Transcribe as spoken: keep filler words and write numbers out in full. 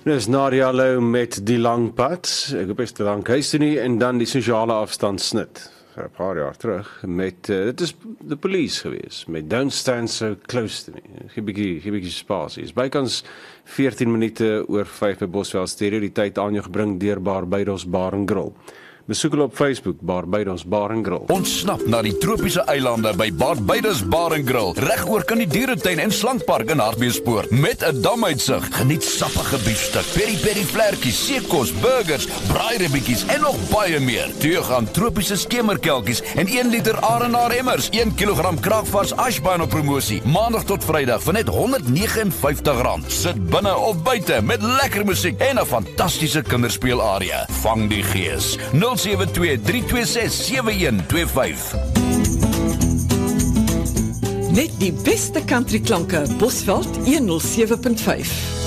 Dis Nadia Lou met die lang pad. Ek hoop is te lank huis toe nie en dan die sosiale afstand snit. Vir 'n paar jaar terug met uh, dit is die police gewees met Don't Stand So Close to Me. Gee bietjie gee bietjie spasie. Is bykans veertien minute oor vyf by Bosveld Stereo, die tyd aan jou gebring deur Barbados Bar and Grill. Besoek hulle op Facebook, Barbados Bar and Grill. Ontsnap na die tropiese eilande by Barbados Bar and Grill. Regoor kan die dieretuin en slankpark in Hartbeespoort. Met 'n damuitsig. Geniet sappige biefstuk, peri-peri vlekkies, seekos, burgers, braairibbietjies en nog baie meer. Teug aan tropiese skemerkelkies en een liter Arenaar emmers. een kilogram kraakvars ashbaan op promosie. Maandag tot Vrydag vir net honderd vyf en vyftig rand. Sit binne of buite met lekker musiek en 'n fantastiese kinderspeelarea. Vang die gees. nul sewe twee drie twee ses sewe een twee vyf. Net die beste country klanke, Bosveld honderd sewe punt vyf.